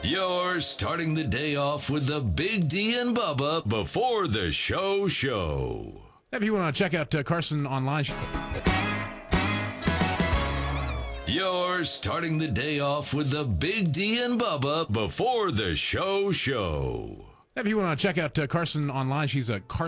You're starting the day off with the Big D and Bubba before the show. If you want to check out Carson online, You're starting the day off with the Big D and Bubba before the show. if you want to check out Carson online, she's a Carson.